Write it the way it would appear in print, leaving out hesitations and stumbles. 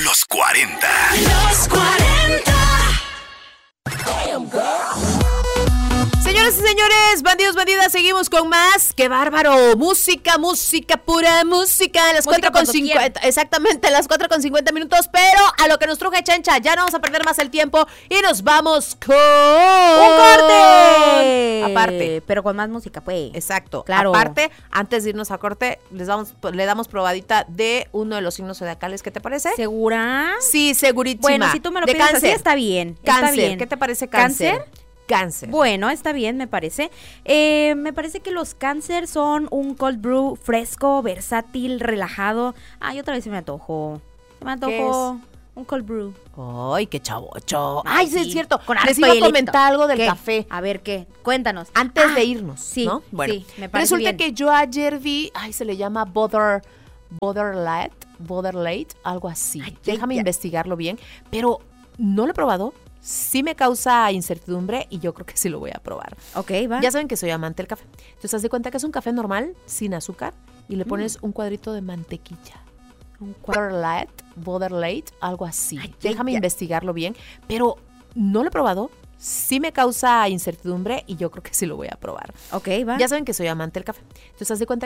Los 40. Los 40. Señoras y señores, bandidos, bandidas, seguimos con más. ¡Qué bárbaro! Música, pura música. A las 4:50. Exactamente, a las 4:50 minutos. Pero a lo que nos truje Chencha, ya no vamos a perder más el tiempo. Y nos vamos con... ¡Un corte! Aparte. Pero con más música, pues. Exacto. Claro. Aparte, antes de irnos a corte, le damos probadita de uno de los signos zodiacales. ¿Qué te parece? ¿Segura? Sí, segurísima. Bueno, si tú me lo de pides cáncer. así, está bien. Cáncer. Está bien. ¿Qué te parece cáncer? ¿Cáncer? Cáncer. Bueno, está bien, me parece. Me parece que los cáncer son un cold brew fresco, versátil, relajado. Ay, otra vez se me antojó. Se me antojó un cold brew. Ay, qué chavocho. Ay, Ay, sí, sí, es cierto. con Les harto iba a hielito. comentar algo del ¿Qué? café. A ver, ¿qué? Cuéntanos. Antes de irnos, sí, ¿no? Bueno, sí, me parece resulta bien. que yo ayer vi, se le llama Borderlight, algo así. Ay, Déjame ya. investigarlo bien, pero no lo he probado. Sí me causa incertidumbre y yo creo que sí lo voy a probar. Ok, va. Ya saben que soy amante del café. Entonces, haz de cuenta que es un café normal, sin azúcar, y le pones un cuadrito de mantequilla. Borderlight, algo así. Ay, Déjame ya. investigarlo bien, pero no lo he probado. Sí me causa incertidumbre y yo creo que sí lo voy a probar. Ok, va. Ya saben que soy amante del café. Entonces, haz de cuenta